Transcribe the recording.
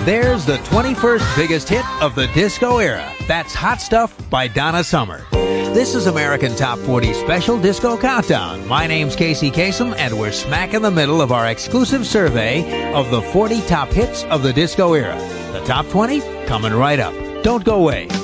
There's the 21st biggest hit of the disco era. That's Hot Stuff by Donna Summer. This is American Top 40 Special Disco Countdown. My name's Casey Kasem, and we're smack in the middle of our exclusive survey of the 40 top hits of the disco era. The top 20 coming right up. Don't go away.